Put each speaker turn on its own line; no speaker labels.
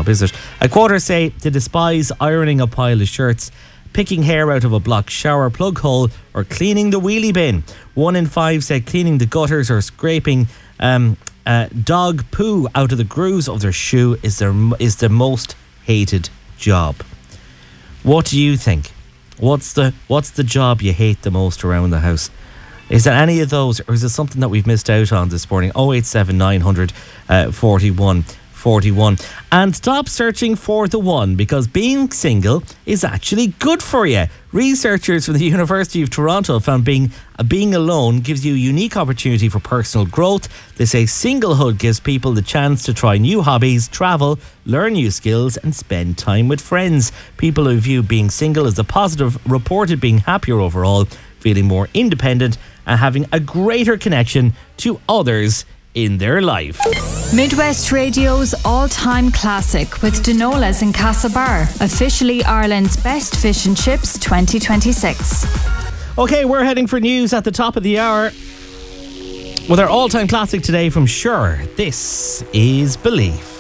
job, is it? A quarter say they despise ironing a pile of shirts, picking hair out of a blocked shower plug hole, or cleaning the wheelie bin. 1 in 5 say cleaning the gutters or scraping dog poo out of the grooves of their shoe is the most hated job. What do you think? What's the job you hate the most around the house? Is there any of those, or is it something that we've missed out on this morning? 087 900 41 41. And stop searching for the one, because being single is actually good for you. Researchers from the University of Toronto found being alone gives you a unique opportunity for personal growth. They say singlehood gives people the chance to try new hobbies, travel, learn new skills and spend time with friends. People who view being single as a positive reported being happier overall, feeling more independent and having a greater connection to others in their life.
Midwest Radio's all-time classic with Dinolas in Castlebar, officially Ireland's best fish and chips 2026.
Okay, we're heading for news at the top of the hour with our all-time classic today from Sure. This is Belief.